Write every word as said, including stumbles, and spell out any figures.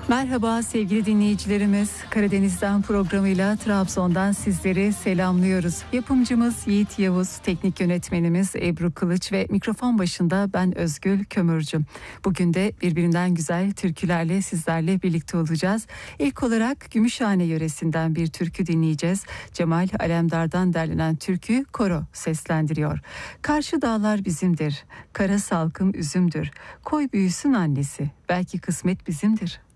Merhaba sevgili dinleyicilerimiz. Karadeniz'den programıyla Trabzon'dan sizleri selamlıyoruz. Yapımcımız Yiğit Yavuz, teknik yönetmenimiz Ebru Kılıç ve mikrofon başında ben Özgül Kömürcü. Bugün de birbirinden güzel türkülerle sizlerle birlikte olacağız. İlk olarak Gümüşhane yöresinden bir türkü dinleyeceğiz. Cemal Alemdar'dan derlenen türkü koro seslendiriyor. Karşı dağlar bizimdir, kara salkım üzümdür. Koy büyüsün annesi, belki kısmet bizimdir.